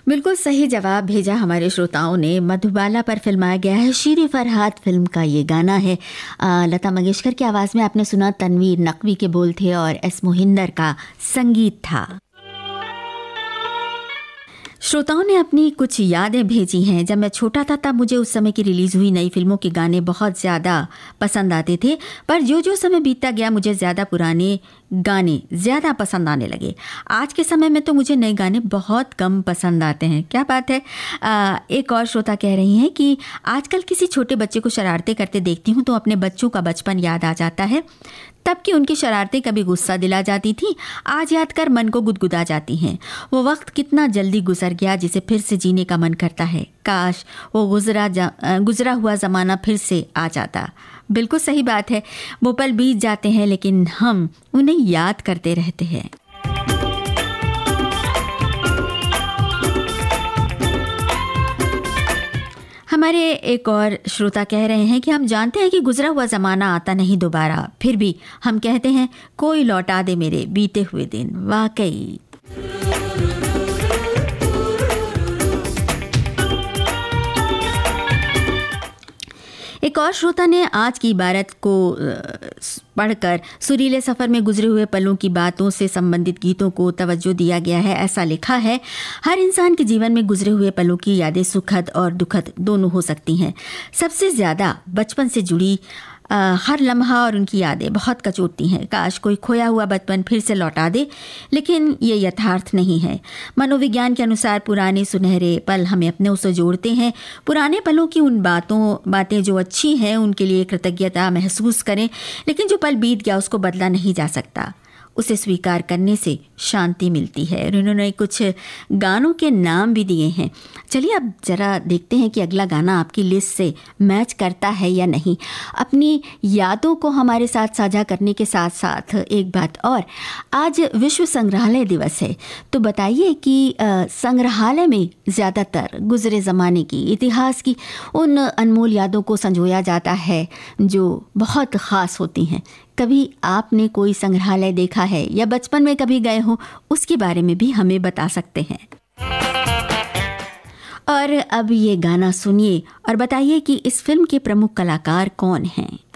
बिल्कुल सही जवाब भेजा हमारे श्रोताओं ने। मधुबाला पर फिल्माया गया है शीर फरहाद फिल्म का ये गाना है। लता मंगेशकर की आवाज़ में आपने सुना, तनवीर नकवी के बोल थे और एस मोहिंदर का संगीत था। श्रोताओं ने अपनी कुछ यादें भेजी हैं। जब मैं छोटा था तब मुझे उस समय की रिलीज़ हुई नई फिल्मों के गाने बहुत ज़्यादा पसंद आते थे, पर जो जो समय बीतता गया मुझे ज़्यादा पुराने गाने ज़्यादा पसंद आने लगे। आज के समय में तो मुझे नए गाने बहुत कम पसंद आते हैं। क्या बात है। एक और श्रोता कह रही हैं कि आजकल किसी छोटे बच्चे को शरारतें करते देखती हूँ तो अपने बच्चों का बचपन याद आ जाता है। तब की उनकी शरारतें कभी गुस्सा दिला जाती थी, आज याद कर मन को गुदगुदा जाती हैं। वो वक्त कितना जल्दी गुजर गया जिसे फिर से जीने का मन करता है। काश वो गुजरा हुआ ज़माना फिर से आ जाता। बिल्कुल सही बात है। वो पल बीत जाते हैं लेकिन हम उन्हें याद करते रहते हैं। हमारे एक और श्रोता कह रहे हैं कि हम जानते हैं कि गुजरा हुआ ज़माना आता नहीं दोबारा, फिर भी हम कहते हैं कोई लौटा दे मेरे बीते हुए दिन। वाकई एक और श्रोता ने आज की इबारत को पढ़कर सुरीले सफ़र में गुजरे हुए पलों की बातों से संबंधित गीतों को तवज्जो दिया गया है। ऐसा लिखा है, हर इंसान के जीवन में गुजरे हुए पलों की यादें सुखद और दुखद दोनों हो सकती हैं। सबसे ज़्यादा बचपन से जुड़ी हर लम्हा और उनकी यादें बहुत कचोटती हैं। काश कोई खोया हुआ बचपन फिर से लौटा दे, लेकिन ये यथार्थ नहीं है। मनोविज्ञान के अनुसार पुराने सुनहरे पल हमें अपने से जोड़ते हैं। पुराने पलों की उन बातें जो अच्छी हैं उनके लिए कृतज्ञता महसूस करें, लेकिन जो पल बीत गया उसको बदला नहीं जा सकता। उसे स्वीकार करने से शांति मिलती है। और उन्होंने कुछ गानों के नाम भी दिए हैं। चलिए अब ज़रा देखते हैं कि अगला गाना आपकी लिस्ट से मैच करता है या नहीं। अपनी यादों को हमारे साथ साझा करने के साथ साथ एक बात और, आज विश्व संग्रहालय दिवस है, तो बताइए कि संग्रहालय में ज़्यादातर गुजरे ज़माने की, इतिहास की उन अनमोल यादों को संजोया जाता है जो बहुत ख़ास होती हैं। कभी आपने कोई संग्रहालय देखा है या बचपन में कभी गए हो, उसके बारे में भी हमें बता सकते हैं। और अब ये गाना सुनिए और बताइए कि इस फिल्म के प्रमुख कलाकार कौन हैं।